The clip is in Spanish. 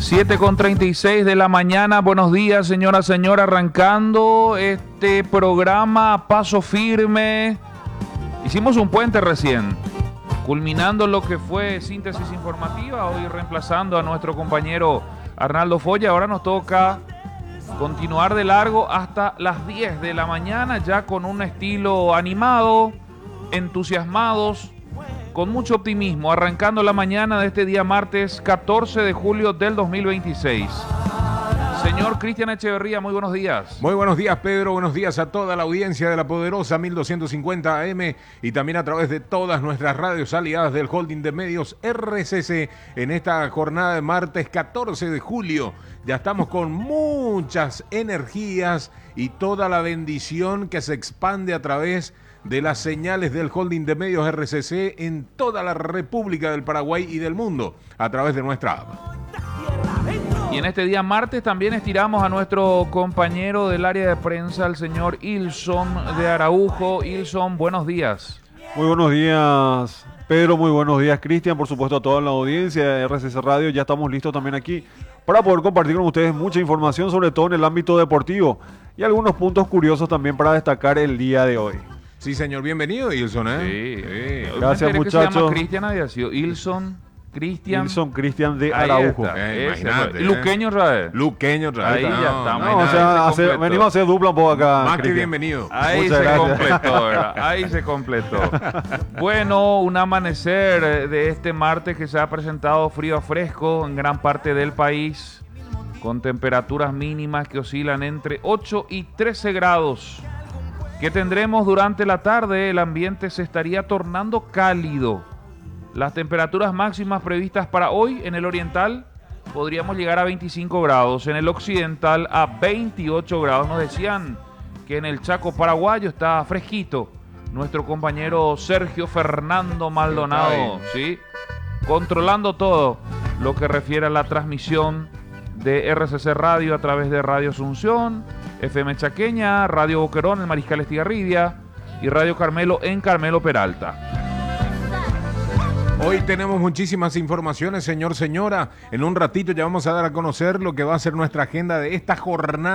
7:36 de la mañana. Buenos días, señora, arrancando este programa a paso firme. Hicimos un puente recién, culminando lo que fue síntesis informativa, hoy reemplazando a nuestro compañero Arnaldo Foya. Ahora nos toca continuar de largo hasta las 10 de la mañana, ya con un estilo animado, entusiasmados, con mucho optimismo, arrancando la mañana de este día martes 14 de julio del 2026. Señor Cristian Echeverría, muy buenos días. Muy buenos días, Pedro. Buenos días a toda la audiencia de la poderosa 1250 AM y también a través de todas nuestras radios aliadas del holding de medios RCC en esta jornada de martes 14 de julio. Ya estamos con muchas energías y toda la bendición que se expande a través de las señales del holding de medios RCC en toda la República del Paraguay y del mundo a través de nuestra app. Y en este día martes también estiramos a nuestro compañero del área de prensa, el señor Ilson de Araujo. Ilson, buenos días. Muy buenos días, Pedro. Muy buenos días, Cristian. Por supuesto, a toda la audiencia de RCC Radio. Ya estamos listos también aquí para poder compartir con ustedes mucha información, sobre todo en el ámbito deportivo y algunos puntos curiosos también para destacar el día de hoy. Sí, señor, bienvenido, Ilson, Sí. Gracias, muchachos. Se llama Cristian, había sido Ilson Cristian de Araujo. Imagínate. Luqueño Raed. Ahí ya está. Venimos a hacer dupla un poco acá. Más que bienvenido. Ahí Muchas se gracias. completó, ¿verdad? Ahí se completó. Bueno, un amanecer de este martes que se ha presentado frío a fresco en gran parte del país, con temperaturas mínimas que oscilan entre 8 y 13 grados. ¿Qué tendremos durante la tarde? El ambiente se estaría tornando cálido. Las temperaturas máximas previstas para hoy en el oriental podríamos llegar a 25 grados, en el occidental a 28 grados. Nos decían que en el Chaco paraguayo está fresquito. Nuestro compañero Sergio Fernando Maldonado, ¿sí? Controlando todo lo que refiere a la transmisión de RCC Radio a través de Radio Asunción, FM Chaqueña, Radio Boquerón en Mariscal Estigarribia y Radio Carmelo en Carmelo Peralta. Hoy tenemos muchísimas informaciones, señora. En un ratito ya vamos a dar a conocer lo que va a ser nuestra agenda de esta jornada.